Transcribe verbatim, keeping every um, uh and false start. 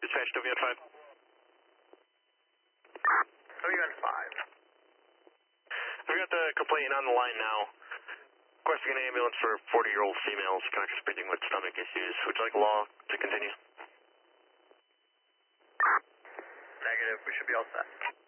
Dispatch W N five. W N five. We got the complainant on the line now. Requesting an ambulance for forty-year-old females, conscious breathing with stomach issues. Would you like law to continue? Negative, we should be all set.